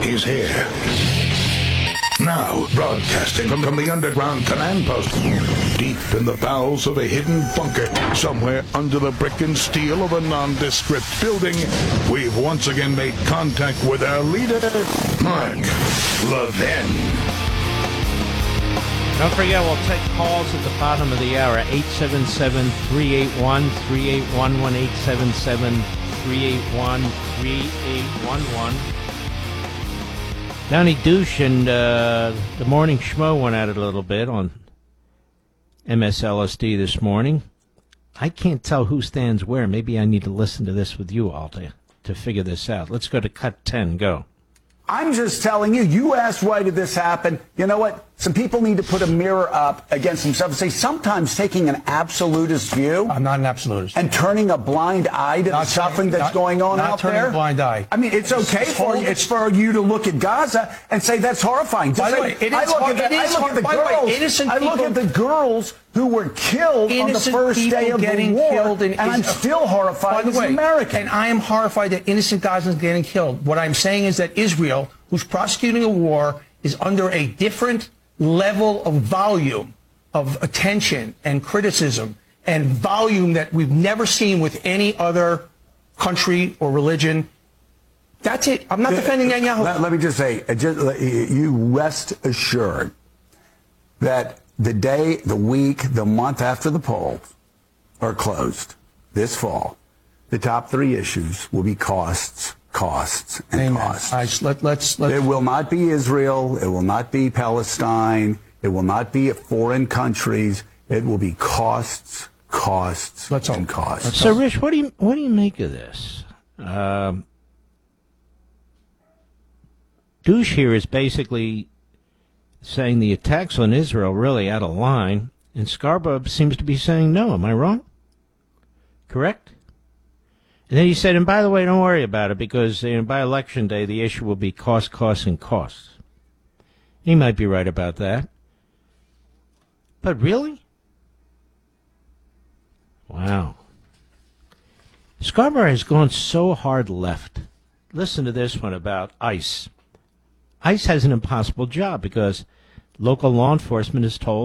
He's here. Now, broadcasting from the underground command post, deep in the bowels of a hidden bunker, somewhere under the brick and steel of a nondescript building, we've once again made contact with our leader, Mark Levin. Don't forget, we'll take calls at the bottom of the hour, 877-381-3811, 877-381-3811. Donnie Douche and the Morning Schmo went at it a little bit on MSLSD this morning. I can't tell who stands where. Maybe I need to listen to this with you all to figure this out. Let's go to cut 10. Go. I'm just telling you, you asked why did this happen. You know what? Some people need to put a mirror up against themselves and say sometimes taking an absolutist view. I'm not an absolutist. And turning a blind eye to the suffering that's going on out there. Not turning a blind eye. I mean, it's okay for you. It's for you to look at Gaza and say that's horrifying. By the way, I look at the girls who were killed on the first day of the war, and I'm still horrified as an American. And I am horrified that innocent Gazans are getting killed. What I'm saying is that Israel, who's prosecuting a war, is under a different level of volume of attention and criticism and volume that we've never seen with any other country or religion. That's it. I'm not defending Netanyahu. Let me just say, you rest assured that the day, the week, the month after the polls are closed this fall, the top three issues will be costs, and Amen. costs. Let's. It will not be Israel. It will not be Palestine. It will not be foreign countries. It will be costs, and costs. So, Rich, what do you make of this? Douche here is basically saying the attacks on Israel really out of line, and Scarborough seems to be saying no. Am I wrong? Correct? And then he said, and by the way, don't worry about it, because by Election Day, the issue will be costs, and costs. He might be right about that. But really? Wow. Scarborough has gone so hard left. Listen to this one about ICE. ICE has an impossible job because local law enforcement is told